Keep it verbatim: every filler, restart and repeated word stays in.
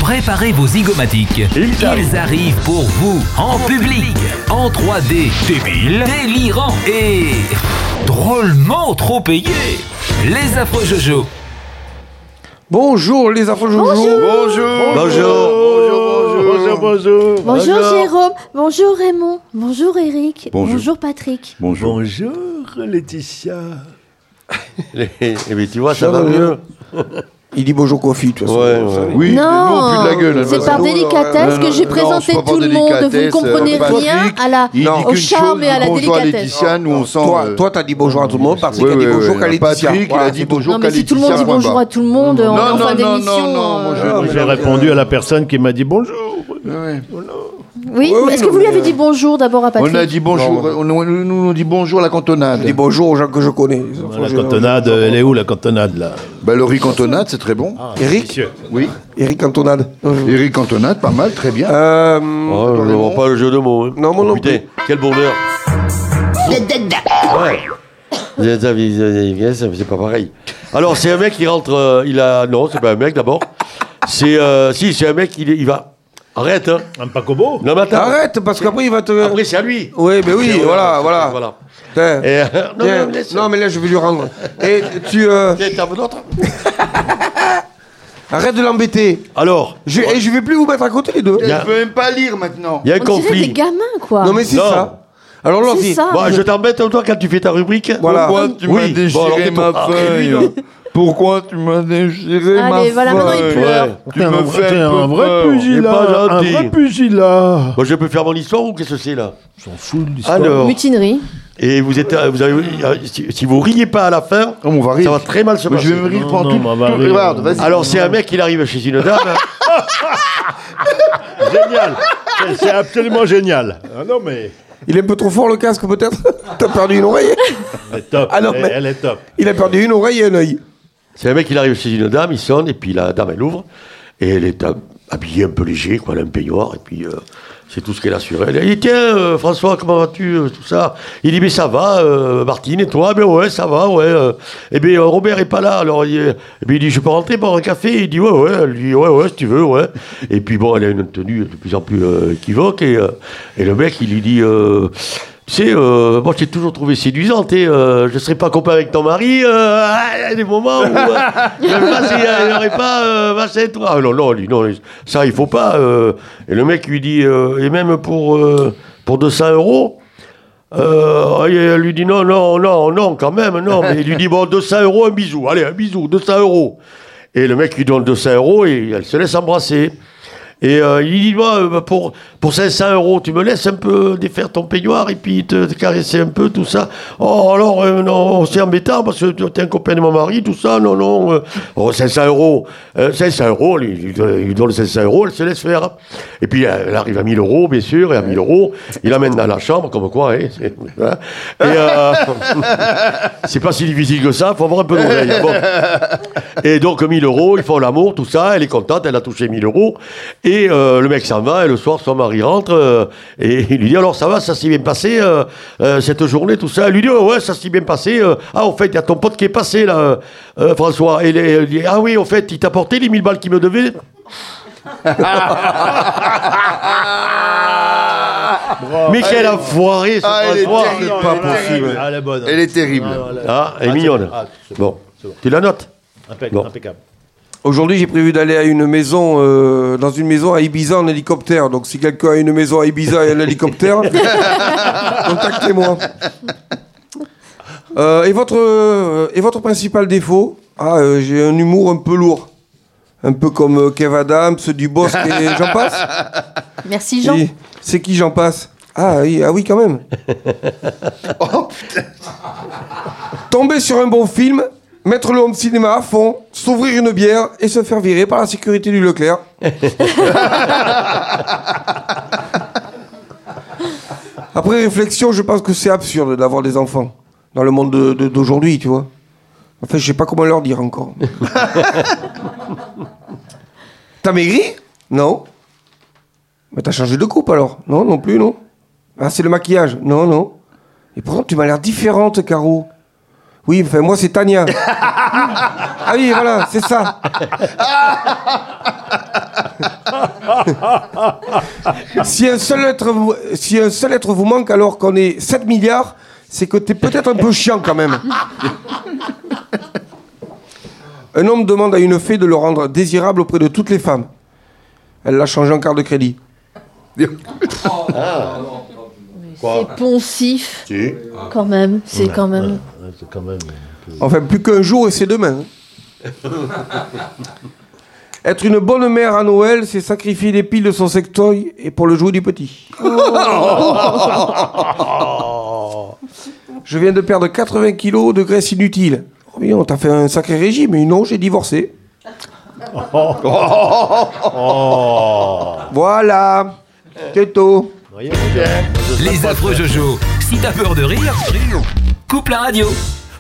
Préparez vos zygomatiques. Ils arrivent pour vous, en public, en trois D, débile, délirant et drôlement trop payé. Les affreux Jojo. Bonjour les affreux Jojo. Bonjour. Bonjour. Bonjour. Bonjour. Bonjour. Bonjour Jérôme. Bonjour Raymond. Bonjour Eric. Bonjour. Bonjour Patrick. Bonjour. Bonjour Laetitia. Eh bien, tu vois, ça va mieux. Il dit bonjour coiffure, de toute façon. Ouais, ouais. Oui, Non, non, plus de la gueule. c'est par non, délicatesse non, que non, j'ai non, présenté c'est pas par tout le monde. Vous ne délicatesse, comprenez euh, rien Patrick, à la, il dit au qu'une charme chose, et à la bonjour à délicatesse. Laetitia, nous on sent. Toi, euh, toi, t'as dit bonjour à tout le monde, Patrick oui, a dit oui, bonjour oui. qu'à Laetitia. Patrick, il Voilà, a dit c'est tout. bonjour Non, qu'à mais si tout le monde dit Laetitia, bonjour point à tout le monde en, Non, en non, fin non, d'émission. non, non, moi, je- euh, moi, J'ai répondu à la personne qui m'a dit bonjour. Ouais. Oui, Oui, oui, est-ce que non, vous lui mais, avez euh, dit bonjour d'abord à Patrick? On a dit bonjour, Non, on, on- nous on dit bonjour à la cantonade. Je dis bonjour aux gens que je connais. La cantonade, elle est où la cantonade là? Bah, le riz cantonade, c'est très bon. Eric Oui. Eric Cantonade. Les riz cantonade, pas mal, très bien. Euh, Oh, je ne vois pas le jeu de mots. Hein. Non, moi Oh, non putain, quel bonheur. Ouais. C'est ça, c'est pas pareil. Alors, c'est un mec qui rentre. euh, il a. Non, c'est pas un mec d'abord. C'est. euh, Si, c'est un mec, il, est- il va. Arrête, hein. Un pacobo? Non, mais attends. Arrête, parce qu'après il va te... Après, c'est à lui. Oui, mais oui, Et voilà, c'est- voilà. voilà. Tiens, Et, euh, non, tiens. non, laisse. Non, mais là je vais lui rendre. Et tu... euh, Tiens, t'en veux d'autres? Arrête de l'embêter. Alors, Je, et je vais plus vous mettre à côté les deux. Je peux même pas lire maintenant. il y a un On dirait des conflit. gamins, quoi. Non mais c'est Non. ça. Alors là, C'est ça. Bon, je t'embête, toi, quand tu fais ta rubrique. Voilà. Pourquoi tu Oui. m'as Bon, déchiré alors, ma tais-toi. feuille? Pourquoi tu m'as déchiré ma Allez, voilà, maintenant il feuille? pleure. Ouais. Tu me fais T'es un, peu un vrai peur. C'est pugilat. pas Un gentil. vrai pugilat. Bon, je peux faire mon histoire ou qu'est-ce que c'est là? Ils s'en foutent de l'histoire. Alors, Mutinerie. et vous êtes, vous avez, si, si vous riez pas à la fin, Oh, on va rire. ça va très mal se Mais passer. je vais me rire Non, pendant non, tout. on va tout- rire. Regarde, vas-y. Alors c'est un mec, il arrive chez une dame. Génial. C'est- C'est absolument génial. Ah non, mais il est un peu trop fort le casque peut-être. T'as perdu une oreille. elle est top. Ah non, elle, mais- elle est top. Il a perdu une oreille et un œil. C'est un mec, il arrive chez une dame, il sonne, et puis la dame, elle ouvre, et elle est hab- habillée un peu léger, quoi, elle a un peignoir, et puis euh, c'est tout ce qu'elle a sur elle. Elle dit, tiens, euh, François, comment vas-tu, euh, tout ça? Il dit, mais ça va, euh, Martine, et toi? Ben ouais, ça va, ouais. Euh, et bien, Robert est pas là, alors il, et puis il dit, je peux rentrer boire un café? Il dit, ouais, ouais, elle dit, ouais, ouais, si tu veux, ouais. Et puis bon, elle a une tenue de plus en plus euh, équivoque, et, euh, et le mec, il lui dit, euh, tu sais, euh, moi, je t'ai toujours trouvé séduisante, et euh, je ne serais pas copain avec ton mari, euh, ah, il y a des moments où, euh, je sais pas s'il n'y aurait pas, euh, machin, toi. Ah, non, non, il dit, non, ça, il faut pas. euh. Et le mec lui dit, euh, et même pour, euh, pour deux cents euros, euh, et elle lui dit, non, non, non, non, quand même, non. Mais il lui dit, bon, deux cents euros, un bisou, allez, un bisou, deux cents euros. Et le mec lui donne deux cents euros, et elle se laisse embrasser. Et euh, il dit, moi, euh, pour, pour cinq cents euros, tu me laisses un peu défaire ton peignoir et puis te, te caresser un peu, tout ça. Oh, alors, euh, non, c'est embêtant parce que tu es un copain de mon mari, tout ça, non, non. Euh, oh, cinq cents euros, euh, cinq cents euros, il, il donne- il lui donne cinq cents euros, elle se laisse faire. Et puis, elle arrive à mille euros, bien sûr, et à mille euros, il l'amène dans la chambre, comme quoi, hein, c'est, hein. Et euh, c'est pas si difficile que ça, faut avoir un peu d'oreille. Bon. Et donc, mille euros, ils font l'amour, tout ça, elle est contente, elle a touché mille euros. Et euh, le mec s'en va, et le soir, son mari rentre, euh, et il lui dit, alors ça va, ça s'est bien passé, euh, euh, cette journée, tout ça. Elle lui dit, oh, ouais, ça s'est bien passé. euh, ah, en fait, il y a ton pote qui est passé, là, euh, euh, François. Et elle dit, ah oui, en fait, il t'a porté les mille balles qu'il me devait. Mais quel enfoiré, ce Ah, elle est François. terrible. Non, pas elle est possible. terrible. Ah, elle est bonne. Elle est terrible. Ah, elle est- Ah, elle est Ah, mignonne. c'est- ah, c'est Bon, c'est bon. tu la notes? Impec- Bon. Impeccable. Aujourd'hui, j'ai prévu d'aller à une maison, euh, dans une maison à Ibiza en hélicoptère. Donc, si quelqu'un a une maison à Ibiza et un hélicoptère, contactez-moi. Euh, et, votre, euh, et votre principal défaut? Ah, euh, j'ai un humour un peu lourd. Un peu comme euh, Kev Adams, Dubosc et j'en passe. Merci Jean. Et c'est qui j'en passe? Ah oui, ah oui, quand même. Oh, putain. Tomber sur un bon film, mettre le home cinéma à fond, s'ouvrir une bière et se faire virer par la sécurité du Leclerc. Après réflexion, je pense que c'est absurde d'avoir des enfants dans le monde de- de- d'aujourd'hui, tu vois. Enfin, je sais pas comment leur dire encore. T'as maigri? Non. Mais t'as changé de coupe alors? Non, non plus, non. Ah, c'est le maquillage? Non, non. Et pourtant, tu m'as l'air différente, Caro. Oui, enfin, moi, c'est Tania. Ah oui, voilà, c'est ça. si, un seul être vous, si un seul être vous manque alors qu'on est sept milliards, c'est que t'es peut-être un peu chiant quand même. Un homme demande à une fée de le rendre désirable auprès de toutes les femmes. Elle l'a changé en carte de crédit. Ah. C'est poncif. Si. Quand même, c'est quand même. Ouais, c'est quand même. un peu- Enfin, plus qu'un jour et c'est demain. Être une bonne mère à Noël, c'est sacrifier les piles de son sextoy et pour le jouet du petit. Je viens de perdre quatre-vingts kilos de graisse inutile. Oh, oui, on t'a fait un sacré régime, mais non, j'ai divorcé. Voilà. C'est tout. Voyez, bien. Les affreux Jojo. Si t'as peur de rire, coupe la radio.